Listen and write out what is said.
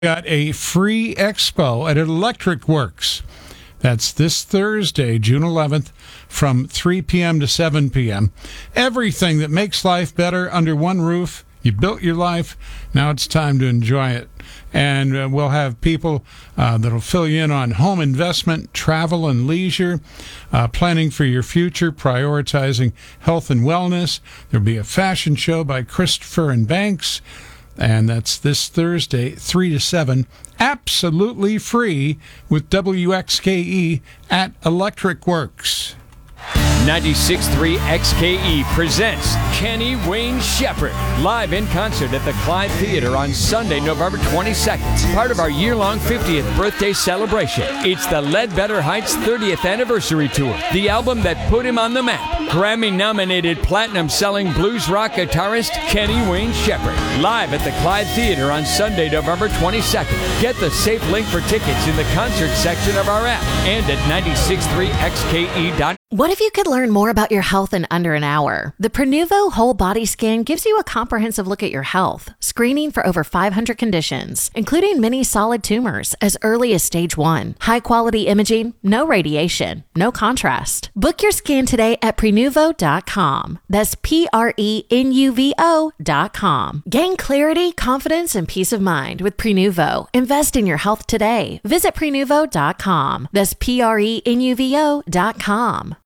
got a free expo at Electric Works. That's this Thursday, June 11th, from 3 p.m. to 7 p.m. Everything that makes life better under one roof. You built your life. Now it's time to enjoy it. And we'll have people that'll fill you in on home investment, travel and leisure, planning for your future, prioritizing health and wellness. There'll be a fashion show by Christopher and Banks. And that's this Thursday, 3 to 7, absolutely free with WXKE at Electric Works. 96.3 XKE presents Kenny Wayne Shepherd live in concert at the Clyde Theater on Sunday, November 22nd. Part of our year-long 50th birthday celebration. It's the Ledbetter Heights 30th Anniversary Tour, the album that put him on the map. Grammy-nominated platinum-selling blues rock guitarist Kenny Wayne Shepherd. Live at the Clyde Theater on Sunday, November 22nd. Get the safe link for tickets in the concert section of our app and at 963xke.com. What if you could learn more about your health in under an hour? The Prenuvo Whole Body Scan gives you a comprehensive look at your health, screening for over 500 conditions, including many solid tumors as early as stage 1. High-quality imaging, no radiation, no contrast. Book your scan today at Prenuvo.com. That's Prenuvo.com. Gain clarity, confidence, and peace of mind with Prenuvo. Invest in your health today. Visit Prenuvo.com. That's Prenuvo.com.